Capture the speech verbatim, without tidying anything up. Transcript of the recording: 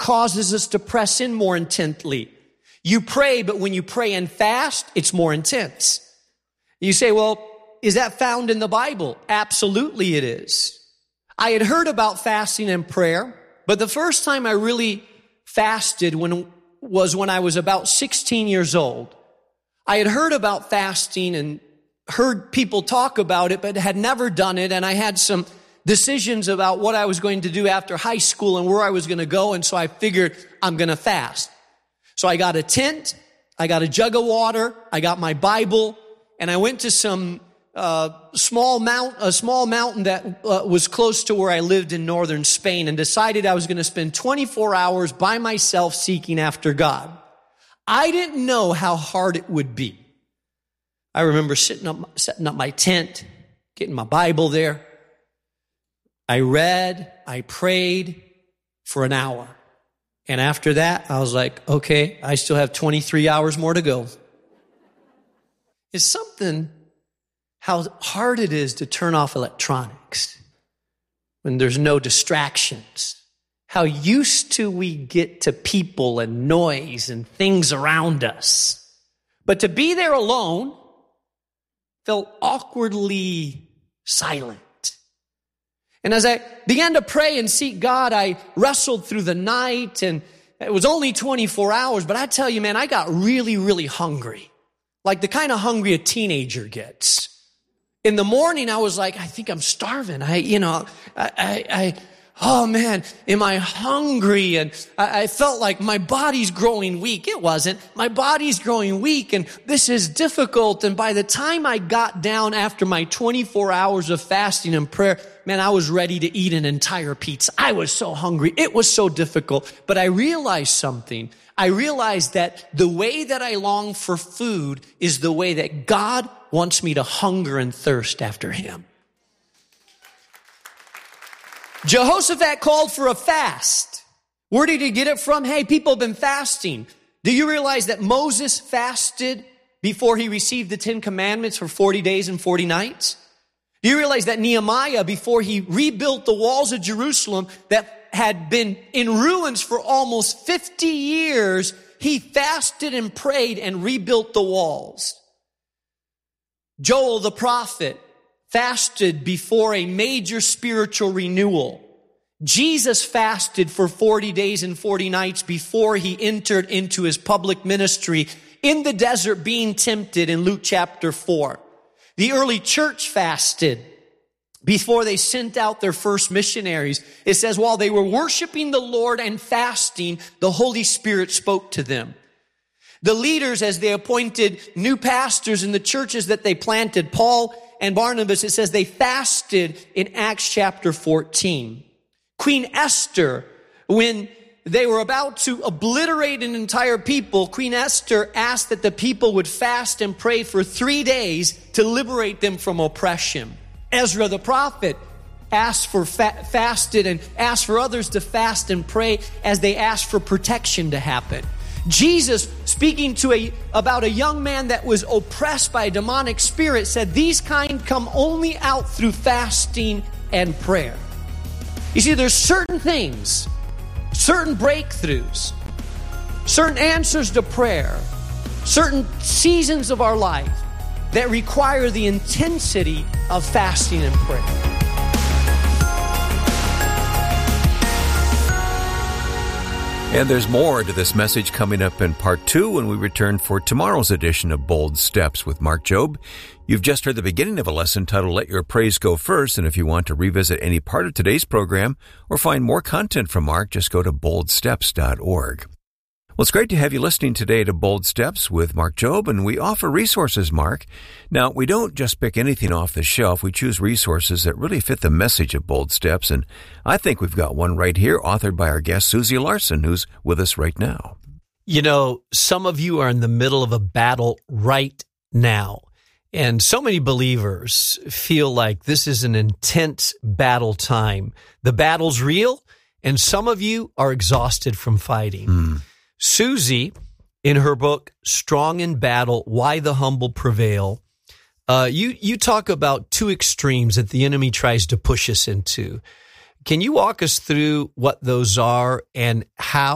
causes us to press in more intently. You pray, but when you pray and fast, it's more intense. You say, well, is that found in the Bible? Absolutely it is. I had heard about fasting and prayer, but the first time I really fasted when, was when I was about sixteen years old. I had heard about fasting and heard people talk about it, but had never done it, and I had some decisions about what I was going to do after high school and where I was going to go, and so I figured I'm going to fast. So I got a tent, I got a jug of water, I got my Bible, and I went to some uh small mount, a small mountain that uh, was close to where I lived in northern Spain, and decided I was going to spend twenty-four hours by myself seeking after God. I didn't know how hard it would be. I remember sitting up, setting up my tent, getting my Bible there. I read, I prayed for an hour. And after that, I was like, okay, I still have twenty-three hours more to go. It's something how hard it is to turn off electronics when there's no distractions. How used to we get to people and noise and things around us. But to be there alone felt awkwardly silent. And as I began to pray and seek God, I wrestled through the night, and it was only twenty-four hours, but I tell you, man, I got really, really hungry. Like the kind of hungry a teenager gets. In the morning, I was like, I think I'm starving. I, you know, I, I, I oh man, am I hungry? And I, I felt like my body's growing weak. It wasn't. My body's growing weak, and this is difficult. And by the time I got down after my twenty-four hours of fasting and prayer, man, I was ready to eat an entire pizza. I was so hungry. It was so difficult. But I realized something. I realized that the way that I long for food is the way that God wants me to hunger and thirst after Him. Jehoshaphat called for a fast. Where did he get it from? Hey, people have been fasting. Do you realize that Moses fasted before he received the Ten Commandments for forty days and forty nights? Do you realize that Nehemiah, before he rebuilt the walls of Jerusalem that had been in ruins for almost fifty years, he fasted and prayed and rebuilt the walls? Joel the prophet fasted before a major spiritual renewal. Jesus fasted for forty days and forty nights before he entered into his public ministry in the desert being tempted in Luke chapter four. The early church fasted before they sent out their first missionaries. It says, while they were worshiping the Lord and fasting, the Holy Spirit spoke to them. The leaders, as they appointed new pastors in the churches that they planted, Paul and Barnabas, it says they fasted in Acts chapter fourteen. Queen Esther, when they were about to obliterate an entire people, Queen Esther asked that the people would fast and pray for three days to liberate them from oppression. Ezra the prophet asked for fa- fasted and asked for others to fast and pray as they asked for protection to happen. Jesus, speaking to a about a young man that was oppressed by a demonic spirit, said these kind come only out through fasting and prayer. You see, there's certain things, certain breakthroughs, certain answers to prayer, certain seasons of our life that require the intensity of fasting and prayer. And there's more to this message coming up in part two when we return for tomorrow's edition of Bold Steps with Mark Jobe. You've just heard the beginning of a lesson titled Let Your Praise Go First, and if you want to revisit any part of today's program or find more content from Mark, just go to bold steps dot org. Well, it's great to have you listening today to Bold Steps with Mark Jobe, and we offer resources, Mark. Now, we don't just pick anything off the shelf. We choose resources that really fit the message of Bold Steps, and I think we've got one right here, authored by our guest, Susie Larson, who's with us right now. You know, some of you are in the middle of a battle right now, and so many believers feel like this is an intense battle time. The battle's real, and some of you are exhausted from fighting. Mm. Susie, in her book, Strong in Battle, Why the Humble Prevail, uh, you, you talk about two extremes that the enemy tries to push us into. Can you walk us through what those are and how